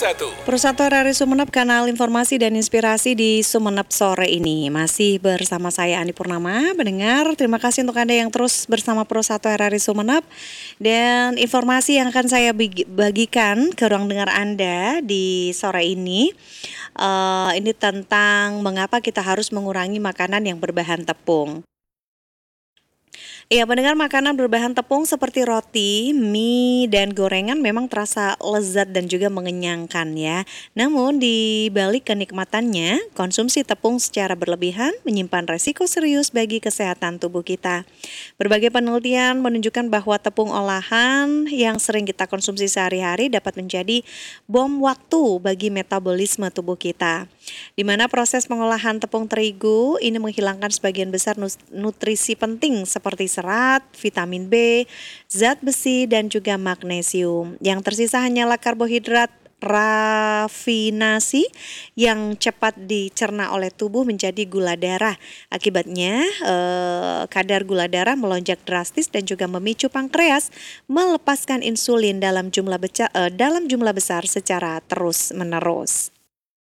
Persatu RRI Sumeneb, kanal informasi dan inspirasi di Sumeneb sore ini. Masih bersama saya Ani Purnama, mendengar. Terima kasih untuk Anda yang terus bersama Persatu RRI Sumeneb. Dan informasi yang akan saya bagikan ke ruang dengar Anda di sore ini tentang mengapa kita harus mengurangi makanan yang berbahan tepung. Ya, pendengar, makanan berbahan tepung seperti roti, mie, dan gorengan memang terasa lezat dan juga mengenyangkan ya. Namun di balik kenikmatannya, konsumsi tepung secara berlebihan menyimpan resiko serius bagi kesehatan tubuh kita. Berbagai penelitian menunjukkan bahwa tepung olahan yang sering kita konsumsi sehari-hari dapat menjadi bom waktu bagi metabolisme tubuh kita. Di mana proses pengolahan tepung terigu ini menghilangkan sebagian besar nutrisi penting seperti serat, vitamin B, zat besi, dan juga magnesium. Yang tersisa hanyalah karbohidrat rafinasi yang cepat dicerna oleh tubuh menjadi gula darah. Akibatnya kadar gula darah melonjak drastis dan juga memicu pankreas melepaskan insulin dalam jumlah besar secara terus-menerus.